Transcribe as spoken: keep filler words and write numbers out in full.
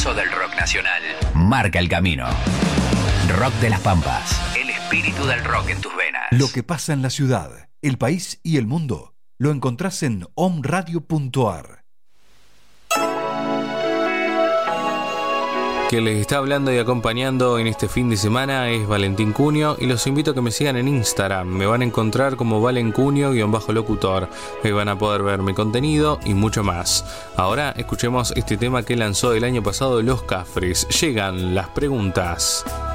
pulso del rock nacional. Marca el camino. Rock de las Pampas. El espíritu del rock en tus venas. Lo que pasa en la ciudad, el país y el mundo lo encontrás en omradio punto ar. Quien les está hablando y acompañando en este fin de semana es Valentín Cunio y los invito a que me sigan en Instagram. Me van a encontrar como valencunio-locutor. Ahí van a poder ver mi contenido y mucho más. Ahora escuchemos este tema que lanzó el año pasado Los Cafres. Llegan las preguntas.